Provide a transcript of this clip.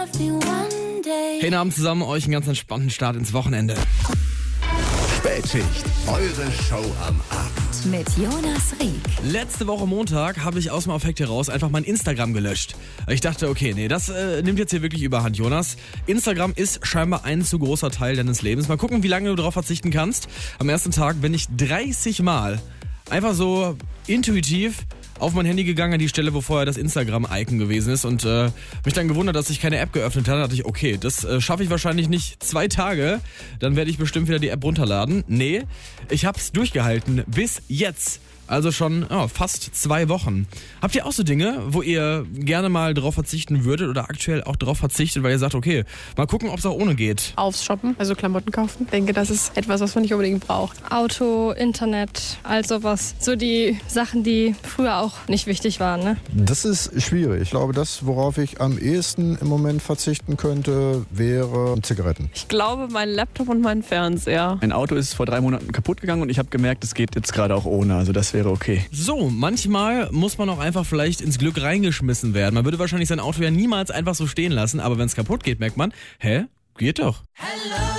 Hey Abend zusammen, euch einen ganz entspannten Start ins Wochenende. Spätschicht, eure Show am Abend. Mit Jonas Rieck. Letzte Woche Montag habe ich aus dem Affekt heraus einfach mein Instagram gelöscht. Ich dachte, okay, nee, das nimmt jetzt hier wirklich überhand, Jonas. Instagram ist scheinbar ein zu großer Teil deines Lebens. Mal gucken, wie lange du darauf verzichten kannst. Am ersten Tag bin ich 30 Mal einfach so intuitiv auf mein Handy gegangen, an die Stelle, wo vorher das Instagram-Icon gewesen ist und mich dann gewundert, dass ich keine App geöffnet hatte. Da dachte ich, okay, das schaffe ich wahrscheinlich nicht 2 Tage, dann werde ich bestimmt wieder die App runterladen. Nee, ich hab's durchgehalten bis jetzt. Also schon fast 2 Wochen. Habt ihr auch so Dinge, wo ihr gerne mal drauf verzichten würdet oder aktuell auch drauf verzichtet, weil ihr sagt, okay, mal gucken, ob es auch ohne geht? Aufs Shoppen, also Klamotten kaufen. Ich denke, das ist etwas, was man nicht unbedingt braucht. Auto, Internet, all sowas. So die Sachen, die früher auch nicht wichtig waren, ne? Das ist schwierig. Ich glaube, das, worauf ich am ehesten im Moment verzichten könnte, wäre Zigaretten. Ich glaube, mein Laptop und mein Fernseher. Mein Auto ist vor 3 Monaten kaputt gegangen und ich habe gemerkt, es geht jetzt gerade auch ohne. Also das wäre okay. So, manchmal muss man auch einfach vielleicht ins Glück reingeschmissen werden. Man würde wahrscheinlich sein Auto ja niemals einfach so stehen lassen, aber wenn es kaputt geht, merkt man, geht doch. Hello.